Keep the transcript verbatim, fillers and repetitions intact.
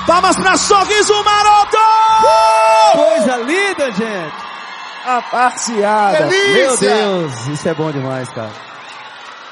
Palmas pra Sorriso Maroto! Coisa linda, gente. A passeada. Meu Deus, isso é bom demais, cara.